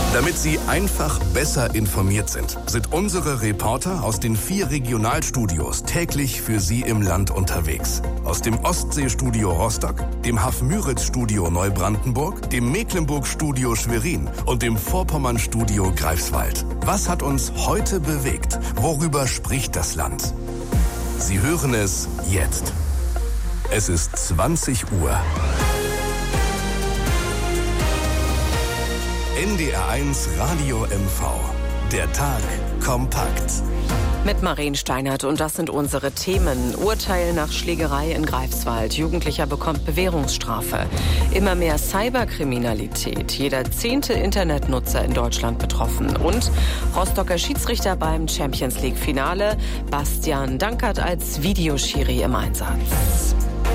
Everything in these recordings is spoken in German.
Damit Sie einfach besser informiert sind unsere Reporter aus den 4 Regionalstudios täglich für Sie im Land unterwegs. Aus dem Ostseestudio Rostock, dem Haff-Müritz-Studio Neubrandenburg, dem Mecklenburg-Studio Schwerin und dem Vorpommern-Studio Greifswald. Was hat uns heute bewegt? Worüber spricht das Land? Sie hören es jetzt. Es ist 20 Uhr. NDR1 Radio MV. Der Tag kompakt. Mit Maren Steinert, und das sind unsere Themen. Urteil nach Schlägerei in Greifswald. Jugendlicher bekommt Bewährungsstrafe. Immer mehr Cyberkriminalität. Jeder 10. Internetnutzer in Deutschland betroffen. Und Rostocker Schiedsrichter beim Champions League Finale. Bastian Dankert als Videoschiri im Einsatz.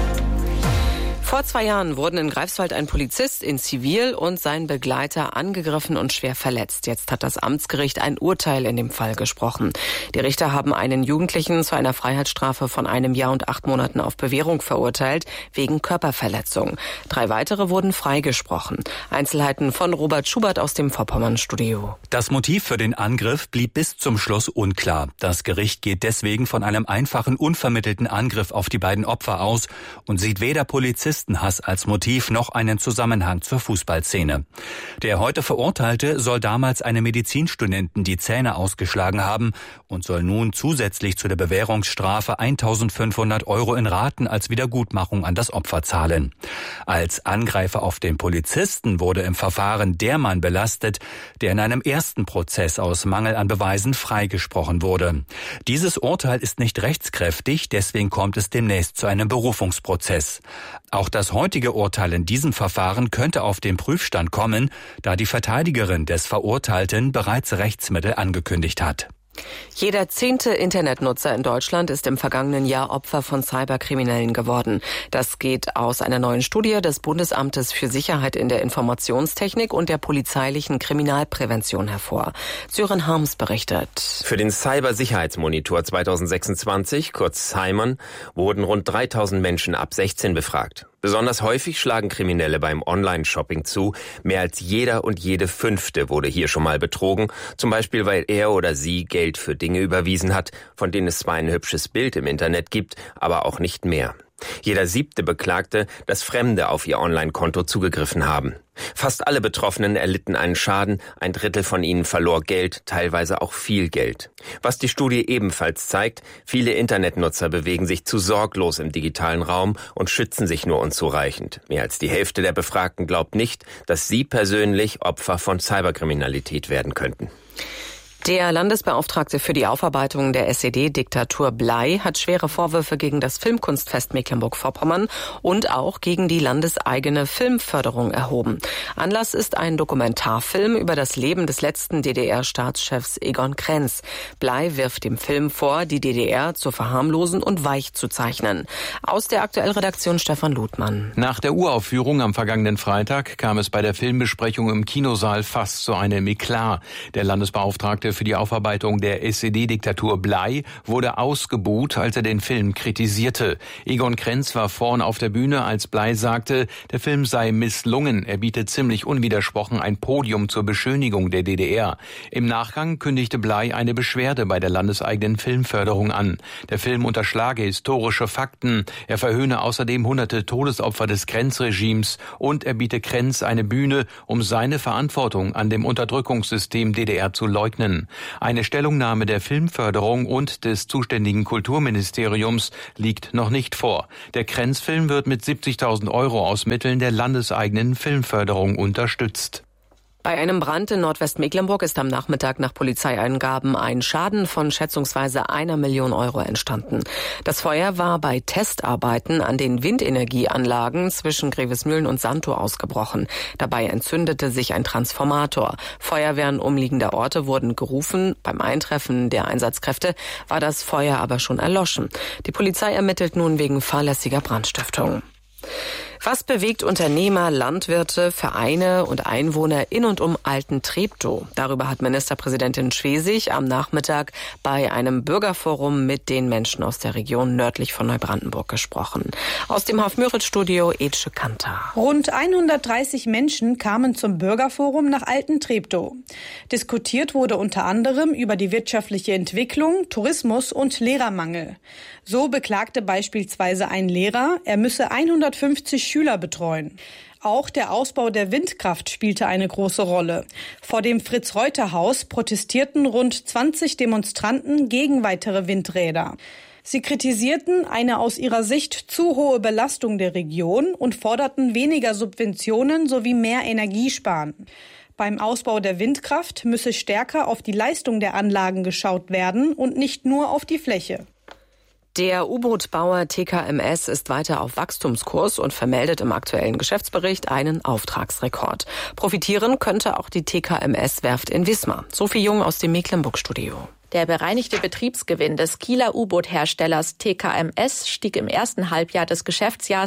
Vor 2 Jahren wurden in Greifswald ein Polizist in Zivil und sein Begleiter angegriffen und schwer verletzt. Jetzt hat das Amtsgericht ein Urteil in dem Fall gesprochen. Die Richter haben einen Jugendlichen zu einer Freiheitsstrafe von 1 Jahr und 8 Monaten auf Bewährung verurteilt, wegen Körperverletzung. 3 weitere wurden freigesprochen. Einzelheiten von Robert Schubert aus dem Vorpommern-Studio. Das Motiv für den Angriff blieb bis zum Schluss unklar. Das Gericht geht deswegen von einem einfachen, unvermittelten Angriff auf die beiden Opfer aus und sieht weder Polizistenhass als Motiv noch einen Zusammenhang zur Fußballszene. Der heute Verurteilte soll damals einem Medizinstudenten die Zähne ausgeschlagen haben und soll nun zusätzlich zu der Bewährungsstrafe 1.500 € in Raten als Wiedergutmachung an das Opfer zahlen. Als Angreifer auf den Polizisten wurde im Verfahren der Mann belastet, der in einem ersten Prozess aus Mangel an Beweisen freigesprochen wurde. Dieses Urteil ist nicht rechtskräftig, deswegen kommt es demnächst zu einem Berufungsprozess. Auch das heutige Urteil in diesem Verfahren könnte auf den Prüfstand kommen, da die Verteidigerin des Verurteilten bereits Rechtsmittel angekündigt hat. Jeder 10. Internetnutzer in Deutschland ist im vergangenen Jahr Opfer von Cyberkriminellen geworden. Das geht aus einer neuen Studie des Bundesamtes für Sicherheit in der Informationstechnik und der polizeilichen Kriminalprävention hervor. Sören Harms berichtet. Für den Cybersicherheitsmonitor 2026, kurz CIMON, wurden rund 3.000 Menschen ab 16 befragt. Besonders häufig schlagen Kriminelle beim Online-Shopping zu. Mehr als jeder und jede 5. wurde hier schon mal betrogen. Zum Beispiel, weil er oder sie Geld für Dinge überwiesen hat, von denen es zwar ein hübsches Bild im Internet gibt, aber auch nicht mehr. Jeder 7. beklagte, dass Fremde auf ihr Online-Konto zugegriffen haben. Fast alle Betroffenen erlitten einen Schaden, 1/3 von ihnen verlor Geld, teilweise auch viel Geld. Was die Studie ebenfalls zeigt, viele Internetnutzer bewegen sich zu sorglos im digitalen Raum und schützen sich nur unzureichend. Mehr als die Hälfte der Befragten glaubt nicht, dass sie persönlich Opfer von Cyberkriminalität werden könnten. Der Landesbeauftragte für die Aufarbeitung der SED-Diktatur Blei hat schwere Vorwürfe gegen das Filmkunstfest Mecklenburg-Vorpommern und auch gegen die landeseigene Filmförderung erhoben. Anlass ist ein Dokumentarfilm über das Leben des letzten DDR-Staatschefs Egon Krenz. Blei wirft dem Film vor, die DDR zu verharmlosen und weich zu zeichnen. Aus der Aktuellredaktion Stefan Ludmann. Nach der Uraufführung am vergangenen Freitag kam es bei der Filmbesprechung im Kinosaal fast zu einem Eklat. Der Landesbeauftragte für die Aufarbeitung der SED-Diktatur Blei wurde ausgebuht, als er den Film kritisierte. Egon Krenz war vorn auf der Bühne, als Blei sagte, der Film sei misslungen. Er biete ziemlich unwidersprochen ein Podium zur Beschönigung der DDR. Im Nachgang kündigte Blei eine Beschwerde bei der landeseigenen Filmförderung an. Der Film unterschlage historische Fakten. Er verhöhne außerdem hunderte Todesopfer des Krenz-Regimes und er biete Krenz eine Bühne, um seine Verantwortung an dem Unterdrückungssystem DDR zu leugnen. Eine Stellungnahme der Filmförderung und des zuständigen Kulturministeriums liegt noch nicht vor. Der Krenz-Film wird mit 70.000 € aus Mitteln der landeseigenen Filmförderung unterstützt. Bei einem Brand in Nordwestmecklenburg ist am Nachmittag nach Polizeiangaben ein Schaden von schätzungsweise 1 Million € entstanden. Das Feuer war bei Testarbeiten an den Windenergieanlagen zwischen Grevesmühlen und Santo ausgebrochen. Dabei entzündete sich ein Transformator. Feuerwehren umliegender Orte wurden gerufen. Beim Eintreffen der Einsatzkräfte war das Feuer aber schon erloschen. Die Polizei ermittelt nun wegen fahrlässiger Brandstiftung. Was bewegt Unternehmer, Landwirte, Vereine und Einwohner in und um Alten-Treptow? Darüber hat Ministerpräsidentin Schwesig am Nachmittag bei einem Bürgerforum mit den Menschen aus der Region nördlich von Neubrandenburg gesprochen. Aus dem Haf-Müritz-Studio Ece Kantar. Rund 130 Menschen kamen zum Bürgerforum nach Alten-Treptow. Diskutiert wurde unter anderem über die wirtschaftliche Entwicklung, Tourismus und Lehrermangel. So beklagte beispielsweise ein Lehrer, er müsse 150 Schüler betreuen. Auch der Ausbau der Windkraft spielte eine große Rolle. Vor dem Fritz-Reuter-Haus protestierten rund 20 Demonstranten gegen weitere Windräder. Sie kritisierten eine aus ihrer Sicht zu hohe Belastung der Region und forderten weniger Subventionen sowie mehr Energiesparen. Beim Ausbau der Windkraft müsse stärker auf die Leistung der Anlagen geschaut werden und nicht nur auf die Fläche. Der U-Boot-Bauer TKMS ist weiter auf Wachstumskurs und vermeldet im aktuellen Geschäftsbericht einen Auftragsrekord. Profitieren könnte auch die TKMS-Werft in Wismar. Sophie Jung aus dem Mecklenburg-Studio. Der bereinigte Betriebsgewinn des Kieler U-Boot-Herstellers TKMS stieg im ersten Halbjahr des Geschäftsjahres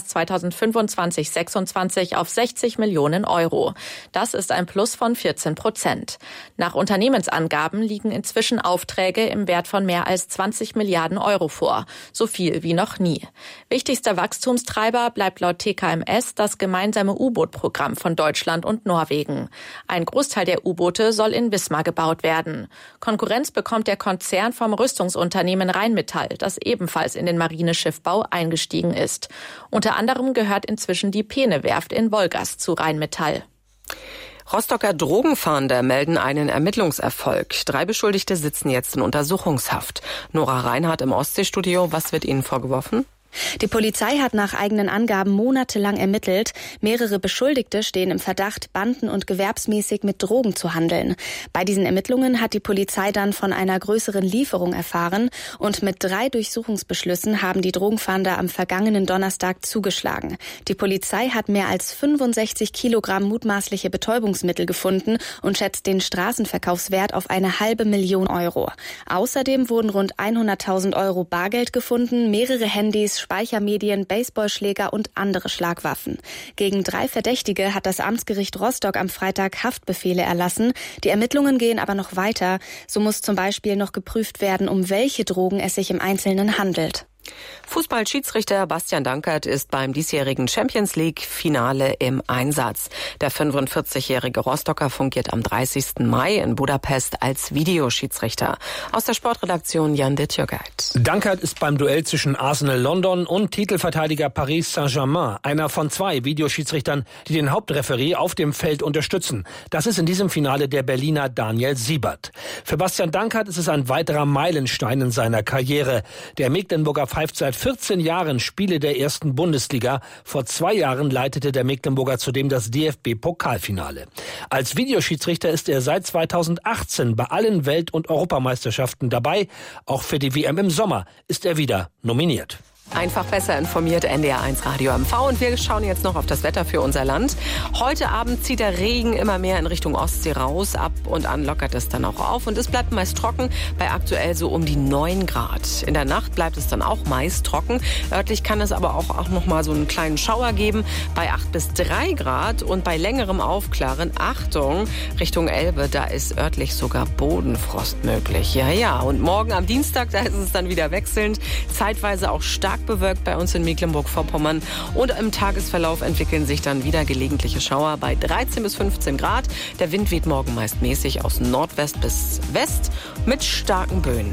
2025/26 auf 60 Millionen Euro. Das ist ein Plus von 14%. Nach Unternehmensangaben liegen inzwischen Aufträge im Wert von mehr als 20 Milliarden Euro vor. So viel wie noch nie. Wichtigster Wachstumstreiber bleibt laut TKMS das gemeinsame U-Boot-Programm von Deutschland und Norwegen. Ein Großteil der U-Boote soll in Wismar gebaut werden. Konkurrenz bekommt der Konzern vom Rüstungsunternehmen Rheinmetall, das ebenfalls in den Marineschiffbau eingestiegen ist. Unter anderem gehört inzwischen die Peene-Werft in Wolgast zu Rheinmetall. Rostocker Drogenfahnder melden einen Ermittlungserfolg. 3 Beschuldigte sitzen jetzt in Untersuchungshaft. Nora Reinhardt im Ostseestudio. Was wird ihnen vorgeworfen? Die Polizei hat nach eigenen Angaben monatelang ermittelt. Mehrere Beschuldigte stehen im Verdacht, banden- und gewerbsmäßig mit Drogen zu handeln. Bei diesen Ermittlungen hat die Polizei dann von einer größeren Lieferung erfahren und mit 3 Durchsuchungsbeschlüssen haben die Drogenfahnder am vergangenen Donnerstag zugeschlagen. Die Polizei hat mehr als 65 Kilogramm mutmaßliche Betäubungsmittel gefunden und schätzt den Straßenverkaufswert auf eine $500.000 Euro. Außerdem wurden rund 100.000 Euro Bargeld gefunden, mehrere Handys, Speichermedien, Baseballschläger und andere Schlagwaffen. Gegen 3 Verdächtige hat das Amtsgericht Rostock am Freitag Haftbefehle erlassen. Die Ermittlungen gehen aber noch weiter. So muss zum Beispiel noch geprüft werden, um welche Drogen es sich im Einzelnen handelt. Fußballschiedsrichter Bastian Dankert ist beim diesjährigen Champions-League-Finale im Einsatz. Der 45-jährige Rostocker fungiert am 30. Mai in Budapest als Videoschiedsrichter. Aus der Sportredaktion Jan Dittjörgeit. Dankert ist beim Duell zwischen Arsenal London und Titelverteidiger Paris Saint-Germain einer von 2 Videoschiedsrichtern, die den Hauptreferee auf dem Feld unterstützen. Das ist in diesem Finale der Berliner Daniel Siebert. Für Bastian Dankert ist es ein weiterer Meilenstein in seiner Karriere. Der Mecklenburger pfeift seit 14 Jahren Spiele der ersten Bundesliga. Vor 2 Jahren leitete der Mecklenburger zudem das DFB-Pokalfinale. Als Videoschiedsrichter ist er seit 2018 bei allen Welt- und Europameisterschaften dabei. Auch für die WM im Sommer ist er wieder nominiert. Einfach besser informiert, NDR1 Radio MV. Und wir schauen jetzt noch auf das Wetter für unser Land. Heute Abend zieht der Regen immer mehr in Richtung Ostsee raus. Ab und an lockert es dann auch auf. Und es bleibt meist trocken, bei aktuell so um die 9 Grad. In der Nacht bleibt es dann auch meist trocken. Örtlich kann es aber auch noch mal so einen kleinen Schauer geben. Bei 8 bis 3 Grad und bei längerem Aufklaren, Achtung, Richtung Elbe, da ist örtlich sogar Bodenfrost möglich. Ja. Und morgen am Dienstag, da ist es dann wieder wechselnd. Zeitweise auch stark bewölkt bei uns in Mecklenburg-Vorpommern und im Tagesverlauf entwickeln sich dann wieder gelegentliche Schauer bei 13 bis 15 Grad. Der Wind weht morgen meist mäßig aus Nordwest bis West mit starken Böen.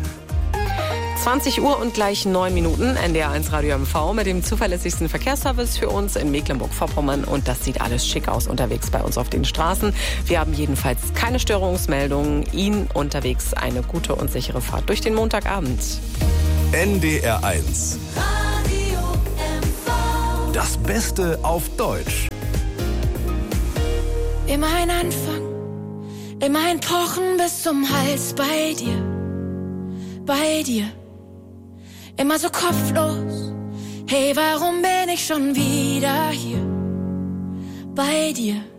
20 Uhr und gleich 9 Minuten, NDR1 Radio MV mit dem zuverlässigsten Verkehrsservice für uns in Mecklenburg-Vorpommern. Und das sieht alles schick aus unterwegs bei uns auf den Straßen. Wir haben jedenfalls keine Störungsmeldungen. Ihnen unterwegs eine gute und sichere Fahrt durch den Montagabend. NDR1. Radio MV. Das Beste auf Deutsch. Immer ein Anfang, immer ein Pochen bis zum Hals bei dir. Bei dir. Immer so kopflos. Hey, warum bin ich schon wieder hier? Bei dir.